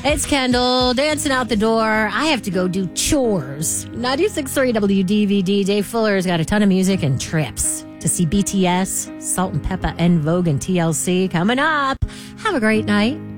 It's Kendall dancing out the door. I have to go do chores. 96.3 WDVD. Dave Fuller's got a ton of music and trips to see BTS, Salt and Peppa, En Vogue, and TLC coming up. Have a great night.